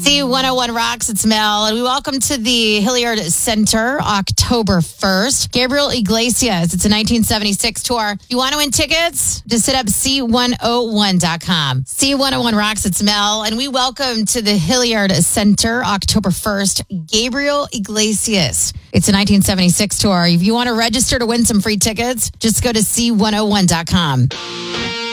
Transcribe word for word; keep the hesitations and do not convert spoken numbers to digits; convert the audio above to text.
C one oh one Rocks, it's Mel, and we welcome to the Hilliard Center October first. Gabriel Iglesias, it's a nineteen seventy-six tour. You want to win tickets? Just hit up C one oh one dot com. C one oh one Rocks, it's Mel, and we welcome to the Hilliard Center October first, Gabriel Iglesias. It's a nineteen seventy-six tour. If you want to register to win some free tickets, just go to C one oh one dot com.